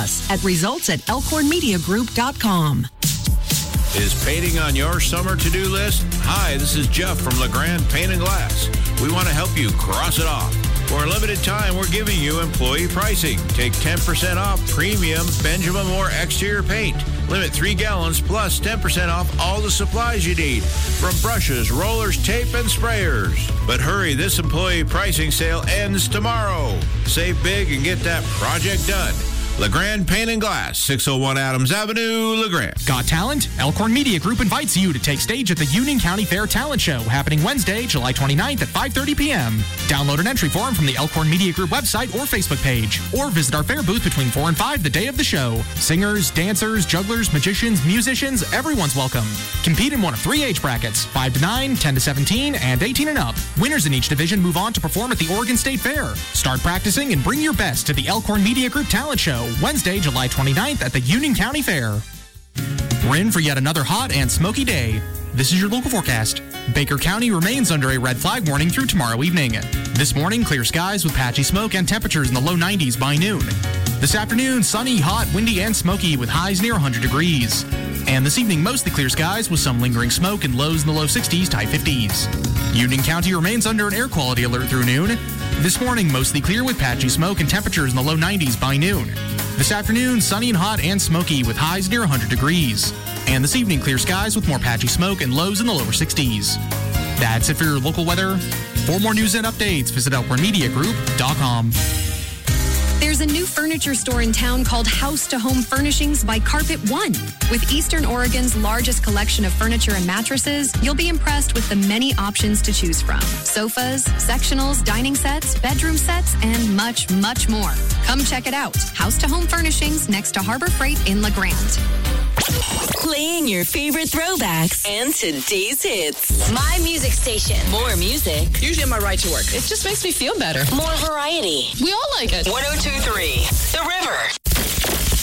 us at results@elkhornmediagroup.com. Is painting on your summer to-do list? Hi, this is Jeff from LeGrand Paint and Glass. We want to help you cross it off. For a limited time, we're giving you employee pricing. Take 10% off premium Benjamin Moore exterior paint. Limit 3 gallons plus 10% off all the supplies you need, from brushes, rollers, tape, and sprayers. But hurry, this employee pricing sale ends tomorrow. Save big and get that project done. LeGrand Paint and Glass, 601 Adams Avenue, LeGrand. Got talent? Elkhorn Media Group invites you to take stage at the Union County Fair Talent Show, happening Wednesday, July 29th at 5:30 p.m. Download an entry form from the Elkhorn Media Group website or Facebook page, or visit our fair booth between 4 and 5 the day of the show. Singers, dancers, jugglers, magicians, musicians, everyone's welcome. Compete in one of 3 age brackets, 5 to 9, 10 to 17, and 18 and up. Winners in each division move on to perform at the Oregon State Fair. Start practicing and bring your best to the Elkhorn Media Group Talent Show, Wednesday, July 29th at the Union County Fair. We're in for yet another hot and smoky day. This is your local forecast. Baker County remains under a red flag warning through tomorrow evening. This morning, clear skies with patchy smoke and temperatures in the low 90s by noon. This afternoon, sunny, hot, windy, and smoky with highs near 100 degrees. And this evening, mostly clear skies with some lingering smoke and lows in the low 60s to high 50s. Union County remains under an air quality alert through noon. This morning, mostly clear with patchy smoke and temperatures in the low 90s by noon. This afternoon, sunny and hot and smoky with highs near 100 degrees. And this evening, clear skies with more patchy smoke and lows in the lower 60s. That's it for your local weather. For more news and updates, visit elkhornmediagroup.com. There's a new furniture store in town called House to Home Furnishings by Carpet One. With Eastern Oregon's largest collection of furniture and mattresses, you'll be impressed with the many options to choose from. Sofas, sectionals, dining sets, bedroom sets, and much, much more. Come check it out. House to Home Furnishings next to Harbor Freight in LeGrand. Playing your favorite throwbacks and today's hits. My music station. More music. Usually on my ride to work. It just makes me feel better. More variety. We all like it. 102.3 The River.